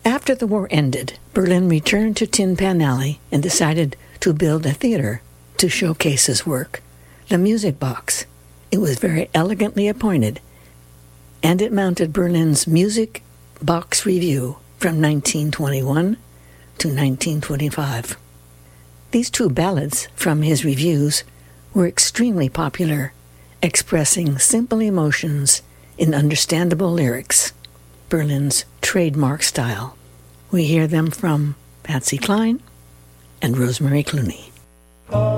After the war ended, Berlin returned to Tin Pan Alley and decided to build a theater to showcase his work, the Music Box. It was very elegantly appointed, and it mounted Berlin's Music Box Review from 1921 to 1925. These two ballads from his reviews were extremely popular, expressing simple emotions in understandable lyrics, Berlin's trademark style. We hear them from Patsy Cline and Rosemary Clooney.